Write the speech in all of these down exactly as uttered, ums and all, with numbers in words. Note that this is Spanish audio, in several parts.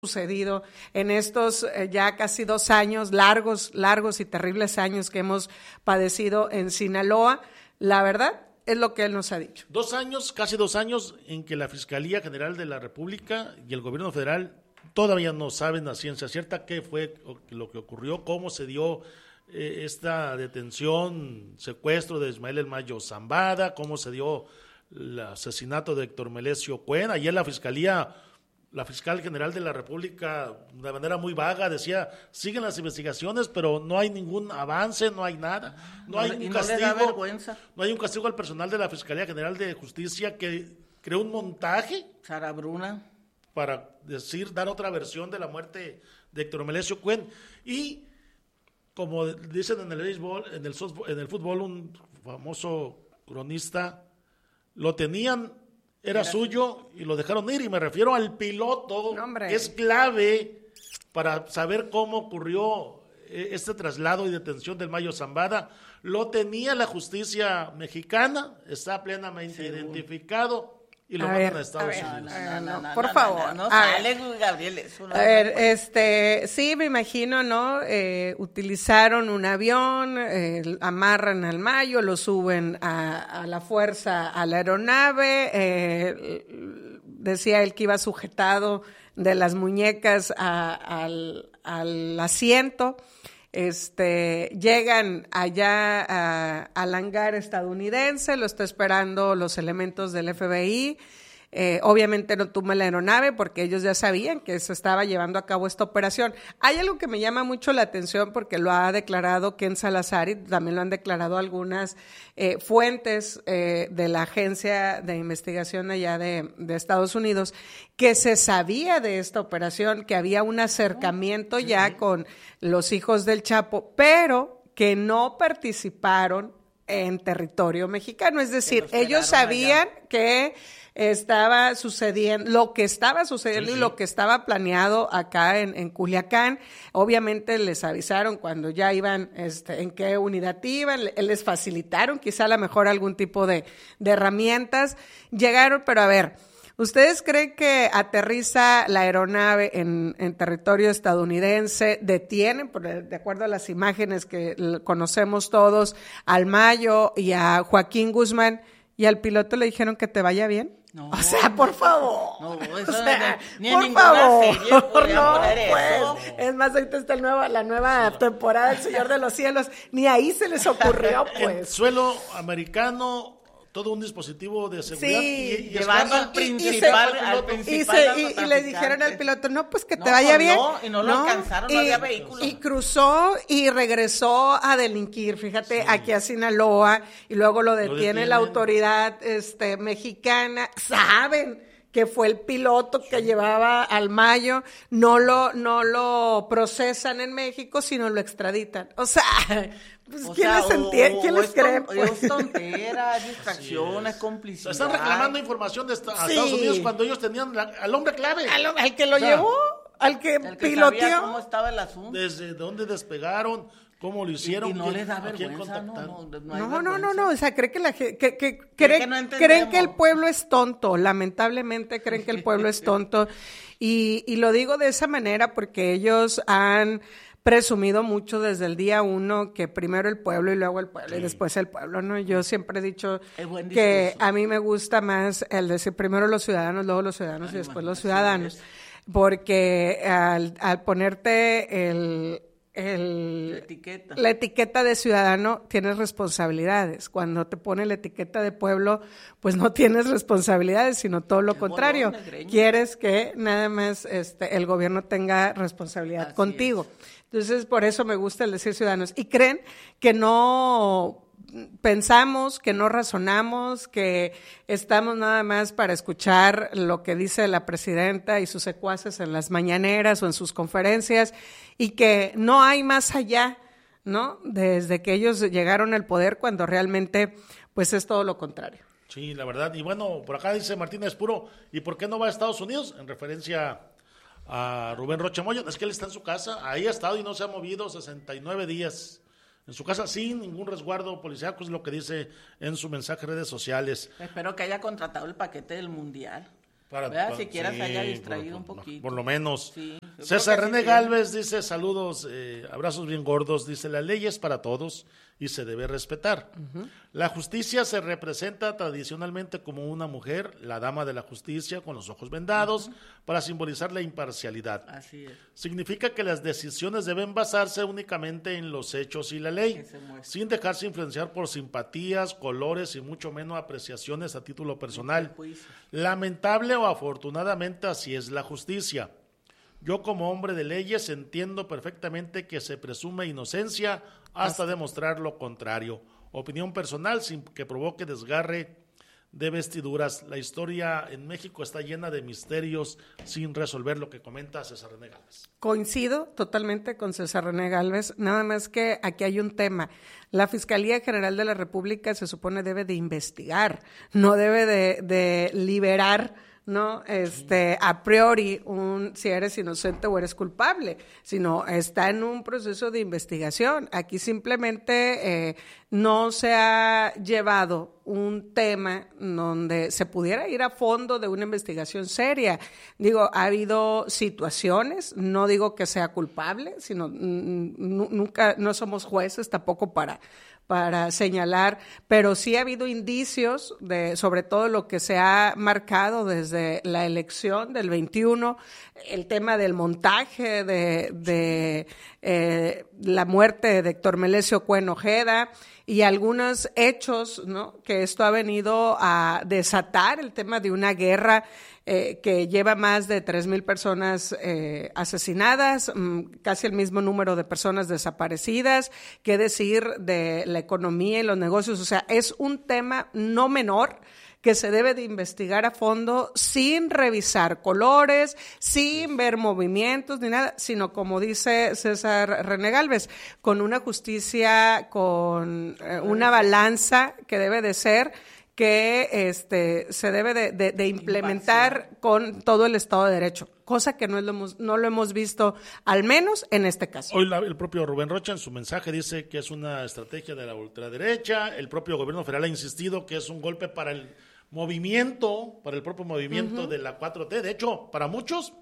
sucedido en estos eh, ya casi dos años, largos, largos y terribles años que hemos padecido en Sinaloa. La verdad es lo que él nos ha dicho. Dos años, casi dos años en que la Fiscalía General de la República y el gobierno federal todavía no saben a ciencia cierta qué fue lo que ocurrió, cómo se dio eh, esta detención, secuestro de Ismael El Mayo Zambada, cómo se dio el asesinato de Héctor Melesio Cuen. Ayer la Fiscalía La fiscal general de la República, de manera muy vaga, decía, siguen las investigaciones, pero no hay ningún avance, no hay nada. No, no hay un y castigo. No le da vergüenza. No hay un castigo al personal de la Fiscalía General de Justicia que creó un montaje. Sara Bruna. Para decir, dar otra versión de la muerte de Héctor Melesio Cuen. Y, como dicen en el béisbol, en el, en el fútbol, un famoso cronista, lo tenían... Era suyo y lo dejaron ir, y me refiero al piloto, no, que es clave para saber cómo ocurrió este traslado y detención del Mayo Zambada. Lo tenía la justicia mexicana, está plenamente sí, identificado y lo mandan a Estados a Unidos. No, no, no, no, por favor. No, no, sale, Gabriel, eso no. A ver, este, sí, me imagino, ¿no? Eh, utilizaron un avión, eh, amarran al Mayo, lo suben a, a la fuerza a la aeronave, eh, decía él que iba sujetado de las muñecas a, al, al asiento. Este, llegan allá a, al hangar estadounidense, lo está esperando los elementos del F B I. Eh, obviamente no tumba la aeronave porque ellos ya sabían que se estaba llevando a cabo esta operación. Hay algo que me llama mucho la atención porque lo ha declarado Ken Salazar y también lo han declarado algunas eh, fuentes eh, de la agencia de investigación allá de, de Estados Unidos, que se sabía de esta operación, que había un acercamiento ya uh-huh. con los hijos del Chapo, pero que no participaron en territorio mexicano. Es decir, ellos sabían allá. que estaba sucediendo, lo que estaba sucediendo sí, sí. y lo que estaba planeado acá en, en Culiacán. Obviamente les avisaron cuando ya iban, este, en qué unidad iban, les facilitaron quizá a lo mejor algún tipo de, de herramientas. Llegaron, pero a ver, ¿ustedes creen que aterriza la aeronave en, en territorio estadounidense, detienen, por, de acuerdo a las imágenes que conocemos todos, al Mayo y a Joaquín Guzmán, y al piloto le dijeron que te vaya bien? No, o sea, por favor. No, eso o sea, ni en por ninguna favor. serie No, poner pues. eso. Es más, ahorita está el nuevo, la nueva temporada del Señor de los Cielos. Ni ahí se les ocurrió, pues. En suelo americano, todo un dispositivo de seguridad. Sí, y, y llevando al principal, al principal y, se, y, y le dijeron al piloto, no, pues que te no, vaya bien. No, y no lo no, alcanzaron, no y, había vehículos. Y cruzó y regresó a delinquir, fíjate, sí. aquí a Sinaloa, y luego lo detiene, lo detiene la autoridad este, mexicana. Saben que fue el piloto que llevaba al Mayo, no lo, no lo procesan en México, sino lo extraditan. O sea, pues, ¿quién, sea, les entiende? ¿Quién les cree? Pues? Es tontera, es distracción, es complicidad. Están reclamando información de esta, sí. Estados Unidos cuando ellos tenían la, al hombre clave. Al, al que lo o sea, llevó, al que, el que piloteó. ¿Cómo estaba el asunto? Desde dónde despegaron, cómo lo hicieron. Y, y no les da vergüenza, no, no, no, no, no, no, no, o sea, cree que la que, que, que, cree, que no creen que el pueblo es tonto, lamentablemente creen que el pueblo es tonto, y, y lo digo de esa manera porque ellos han presumido mucho desde el día uno que primero el pueblo y luego el pueblo sí. y después el pueblo, ¿no? Yo siempre he dicho que a mí me gusta más el decir primero los ciudadanos, luego los ciudadanos Ay, y después los ciudadanos, porque al, al ponerte el... El, la, etiqueta. la etiqueta de ciudadano tienes responsabilidades. Cuando te pone la etiqueta de pueblo, pues no tienes responsabilidades, sino todo lo Qué contrario. Bolón, quieres que nada más este, el gobierno tenga responsabilidad Así contigo. Es. Entonces, por eso me gusta el decir ciudadanos. Y creen que no pensamos, que no razonamos, que estamos nada más para escuchar lo que dice la presidenta y sus secuaces en las mañaneras o en sus conferencias, y que no hay más allá, ¿no? Desde que ellos llegaron al poder, cuando realmente pues es todo lo contrario. Sí, la verdad. Y bueno, por acá dice Martínez Puro, ¿y por qué no va a Estados Unidos? En referencia a Rubén Rocha Moya. Es que él está en su casa, ahí ha estado y no se ha movido sesenta y nueve días. En su casa sin ningún resguardo policíaco, es lo que dice en su mensaje en redes sociales. Espero que haya contratado el paquete del Mundial. Para, para, siquiera sí, se haya distraído por, un poquito. Por lo menos. Sí, César René sí, Galvez dice, saludos, eh, abrazos bien gordos, dice, la ley es para todos y se debe respetar. Uh-huh. La justicia se representa tradicionalmente como una mujer, la dama de la justicia, con los ojos vendados, uh-huh. para simbolizar la imparcialidad. Así es. Significa que las decisiones deben basarse únicamente en los hechos y la ley, sin dejarse influenciar por simpatías, colores y mucho menos apreciaciones a título personal. Lamentable o afortunadamente así es la justicia. Yo como hombre de leyes entiendo perfectamente que se presume inocencia hasta demostrar lo contrario. Opinión personal sin que provoque desgarre de vestiduras. La historia en México está llena de misterios sin resolver, lo que comenta César René Galvez. Coincido totalmente con César René Galvez, nada más que aquí hay un tema. La Fiscalía General de la República se supone debe de investigar, no debe de, de liberar, ¿no? Este, a priori, un, si eres inocente o eres culpable, sino está en un proceso de investigación. Aquí simplemente eh, no se ha llevado un tema donde se pudiera ir a fondo de una investigación seria. Digo, ha habido situaciones, no digo que sea culpable, sino n- n- nunca, no somos jueces tampoco para para señalar, pero sí ha habido indicios de, sobre todo lo que se ha marcado desde la elección del veintiuno, el tema del montaje de, de eh, la muerte de Héctor Melesio Cuen Ojeda y algunos hechos, ¿no? Que esto ha venido a desatar el tema de una guerra Eh, que lleva más de tres mil personas eh, asesinadas, mmm, casi el mismo número de personas desaparecidas, qué decir de la economía y los negocios. O sea, es un tema no menor que se debe de investigar a fondo sin revisar colores, sin ver movimientos ni nada, sino como dice César René Galvez, con una justicia, con eh, una balanza que debe de ser que este se debe de, de, de implementar con todo el Estado de Derecho, cosa que no lo hemos, no lo hemos visto, al menos en este caso. Hoy la, el propio Rubén Rocha en su mensaje dice que es una estrategia de la ultraderecha, el propio gobierno federal ha insistido que es un golpe para el movimiento, para el propio movimiento uh-huh. de la cuatro T, de hecho, para muchos,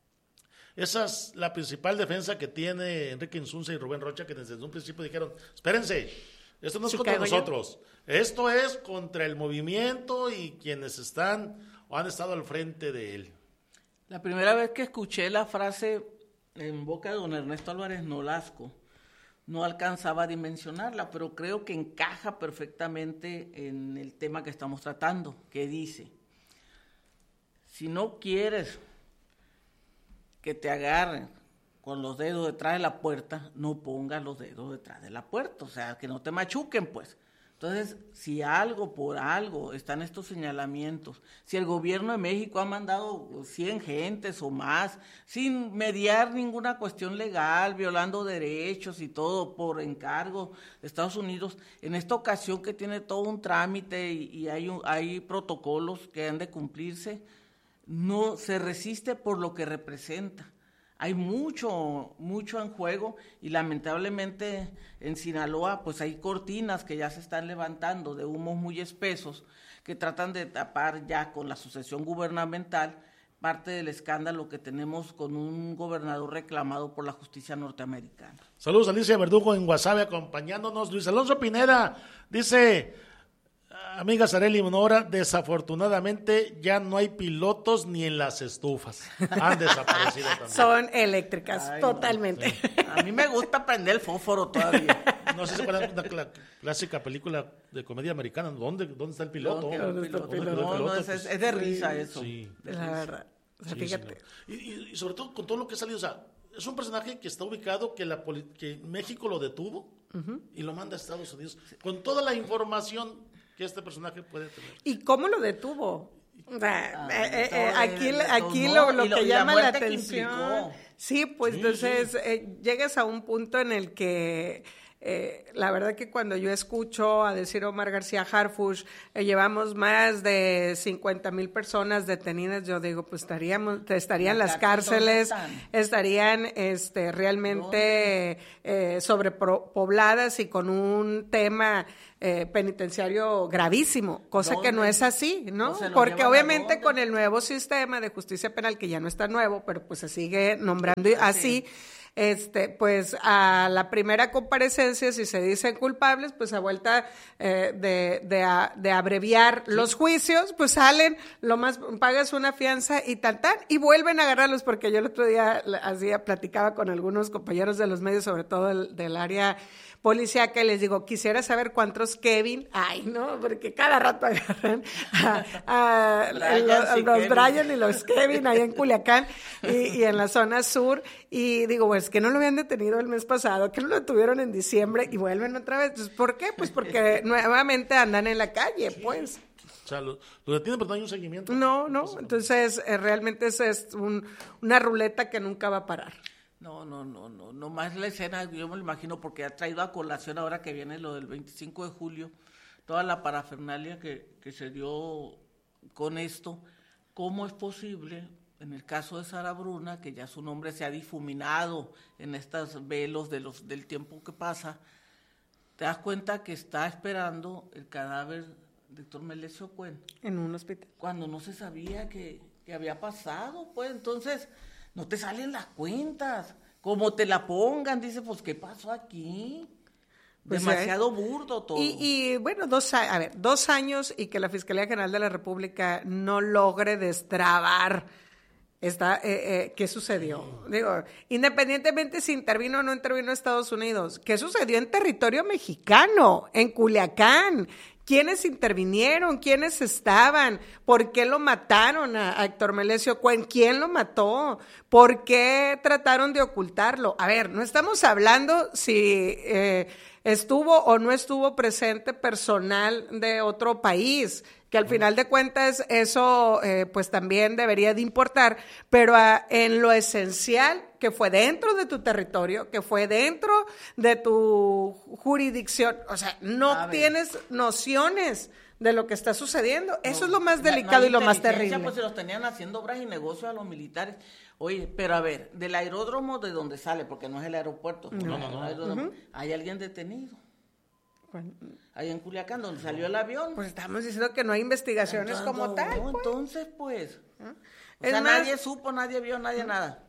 esa es la principal defensa que tiene Enrique Insunza y Rubén Rocha, que desde un principio dijeron, espérense, esto no es contra nosotros, yo? Esto es contra el movimiento y quienes están o han estado al frente de él. La primera vez que escuché la frase en boca de don Ernesto Álvarez Nolasco, no alcanzaba a dimensionarla, pero creo que encaja perfectamente en el tema que estamos tratando, que dice, si no quieres que te agarren con los dedos detrás de la puerta, no pongas los dedos detrás de la puerta, o sea, que no te machuquen, pues. Entonces, si algo por algo están estos señalamientos, si el gobierno de México ha mandado cien gentes o más, sin mediar ninguna cuestión legal, violando derechos y todo por encargo de Estados Unidos, en esta ocasión que tiene todo un trámite y, y hay, un, hay protocolos que han de cumplirse, no se resiste por lo que representa. Hay mucho, mucho en juego y lamentablemente en Sinaloa pues hay cortinas que ya se están levantando de humos muy espesos que tratan de tapar ya con la sucesión gubernamental parte del escándalo que tenemos con un gobernador reclamado por la justicia norteamericana. Saludos a Alicia Verdugo en Guasave acompañándonos. Luis Alonso Pineda dice... Amiga Sareli Monora, desafortunadamente ya no hay pilotos ni en las estufas. Han desaparecido también. Son eléctricas, Ay, totalmente. Sí. A mí me gusta prender el fósforo todavía. No sé si se acuerdan de una clásica película de comedia americana. ¿Dónde, dónde está el piloto? ¿Dónde ¿Dónde está el piloto? No, no, es, es, es de risa eso. Sí. De la verdad. O sea, sí, fíjate. Sí, y, y sobre todo con todo lo que ha salido, o sea, es un personaje que está ubicado, que, la, que México lo detuvo uh-huh. y lo manda a Estados Unidos. Con toda la información que este personaje puede tener. ¿Y cómo lo detuvo? Ah, eh, eh, aquí aquí lo, lo que llama la, la atención. Sí, pues sí, entonces sí. Eh, llegas a un punto en el que Eh, la verdad que cuando yo escucho a decir Omar García Harfuch, eh, llevamos más de cincuenta mil personas detenidas, yo digo, pues estaríamos, estarían las cárceles, estarían este, realmente eh, sobrepobladas y con un tema eh, penitenciario gravísimo, cosa ¿Dónde? que no es así, ¿no? ¿No Porque obviamente con el nuevo sistema de justicia penal, que ya no está nuevo, pero pues se sigue nombrando así, sí. Este, pues a la primera comparecencia, si se dicen culpables, pues a vuelta eh, de, de, a, de abreviar sí. los juicios, pues salen, lo más, pagas una fianza y tal, tal, y vuelven a agarrarlos, porque yo el otro día hacía, platicaba con algunos compañeros de los medios, sobre todo el, del área policíaca, y les digo, quisiera saber cuántos Kevin hay, ¿no? Porque cada rato agarran a, a, Brian, a, a los Brian y los Kevin ahí en Culiacán y, y en la zona sur, y digo, pues que no lo habían detenido el mes pasado, que no lo detuvieron en diciembre y vuelven otra vez. Entonces, ¿por qué? Pues porque nuevamente andan en la calle, sí. pues. O sea, lo, lo detienen, pero no hay un seguimiento. No, no, entonces eh, realmente es, es un, una ruleta que nunca va a parar. No, no, no, no, no más la escena, yo me lo imagino, porque ha traído a colación ahora que viene lo del veinticinco de julio, toda la parafernalia que, que se dio con esto. ¿Cómo es posible, en el caso de Sara Bruna, que ya su nombre se ha difuminado en estos velos de los, del tiempo que pasa, te das cuenta que está esperando el cadáver de Héctor Melesio Cuen? En un hospital. Cuando no se sabía que, que había pasado, pues, entonces... No te salen las cuentas, como te la pongan, dice, pues, ¿qué pasó aquí? Pues demasiado sí, burdo todo. Y, y bueno, dos, a ver, dos años y que la Fiscalía General de la República no logre destrabar esta, eh, eh, ¿qué sucedió? Digo, independientemente si intervino o no intervino Estados Unidos, ¿qué sucedió en territorio mexicano, en Culiacán? ¿Quiénes intervinieron? ¿Quiénes estaban? ¿Por qué lo mataron a, a Héctor Melesio Cuen? ¿Quién lo mató? ¿Por qué trataron de ocultarlo? A ver, no estamos hablando si eh, estuvo o no estuvo presente personal de otro país, que al final de cuentas eso eh, pues también debería de importar, pero a, en lo esencial, que fue dentro de tu territorio, que fue dentro de tu jurisdicción, o sea, no tienes nociones de lo que está sucediendo. No, eso es lo más delicado no y lo más terrible. Pues se los tenían haciendo obras y negocios a los militares. Oye, pero a ver, del aeródromo de donde sale, porque no es el aeropuerto, no, no, no, no. Uh-huh. ¿Hay alguien detenido? Bueno, ahí en Culiacán, donde salió el avión. Pues estamos diciendo que no hay investigaciones entonces, como tal. No, pues. Entonces, pues. ¿Ah? O sea, más, nadie supo, nadie vio, nadie ¿no? nada.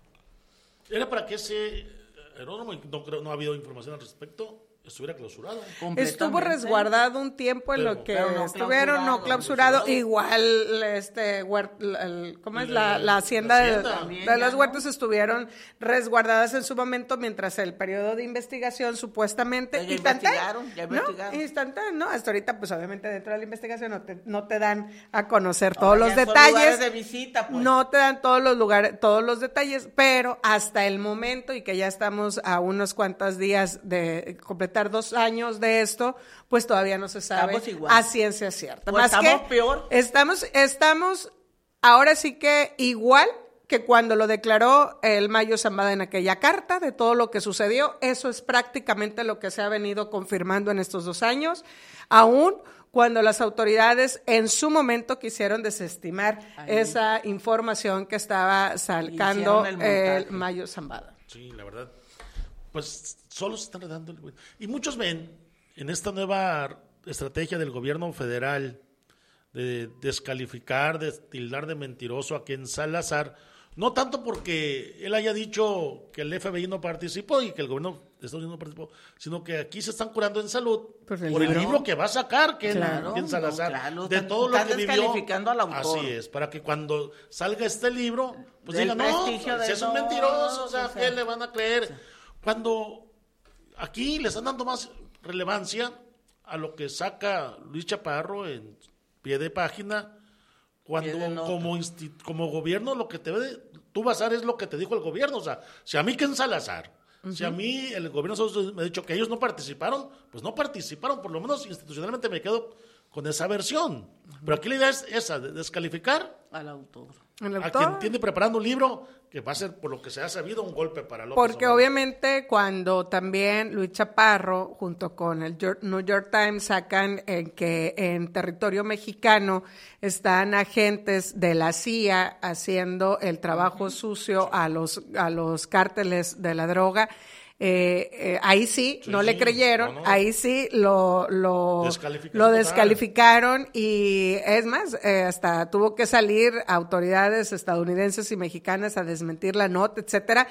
Era para que ese aeródromo, no, creo, no ha habido información al respecto, estuviera clausurado. Estuvo resguardado un tiempo en pero, lo que no estuvieron no clausurado, clausurado. Igual este huert, el, ¿cómo es? La, la hacienda, la hacienda. De, de los huertos no. Estuvieron resguardadas en su momento mientras el periodo de investigación supuestamente ya investigaron, ya investigaron. ¿No? Instantáneo, ¿no? Hasta ahorita pues obviamente dentro de la investigación no te, no te dan a conocer todos Ahora, los detalles. De visita, pues. No te dan todos los lugares, todos los detalles, pero hasta el momento y que ya estamos a unos cuantos días de completar dos años de esto, pues todavía no se sabe a ciencia cierta. Pues Más estamos que peor. Estamos, estamos ahora sí que igual que cuando lo declaró el Mayo Zambada en aquella carta de todo lo que sucedió. Eso es prácticamente lo que se ha venido confirmando en estos dos años, aún cuando las autoridades en su momento quisieron desestimar Ahí. esa información que estaba sacando el, el Mayo Zambada. Sí, la verdad. Pues solo se están redando el... Y muchos ven en esta nueva estrategia del gobierno federal de descalificar, de tildar de mentiroso a Ken Salazar, no tanto porque él haya dicho que el F B I no participó y que el gobierno de Estados Unidos no participó, sino que aquí se están curando en salud pues el por libro. el libro que va a sacar Ken, claro, Ken Salazar, no, claro, de todo lo que vivió. Descalificando al autor. Así es, para que cuando salga este libro, pues Del digan, no, si es un no, mentiroso, o sea, o sea, ¿qué le van a creer? O sea, cuando aquí le están dando más relevancia a lo que saca Luis Chaparro en pie de página, cuando de como, insti- como gobierno lo que te debe tú basar es lo que te dijo el gobierno. O sea, si a mí Ken Salazar, uh-huh. si a mí el gobierno me ha dicho que ellos no participaron, pues no participaron, por lo menos institucionalmente me quedo con esa versión. Pero aquí la idea es esa, de descalificar al autor. El a autor. quien tiene preparando un libro que va a ser, por lo que se ha sabido, un golpe para López Porque Obrador. obviamente cuando también Luis Chaparro, junto con el New York Times, sacan en que en territorio mexicano están agentes de la C I A haciendo el trabajo sucio a los, a los cárteles de la droga, Eh, eh, ahí sí, Sí, no le creyeron, no, no. ahí sí lo, lo, Descalificación lo total. descalificaron y es más, eh, hasta tuvo que salir autoridades estadounidenses y mexicanas a desmentir la nota, etcétera,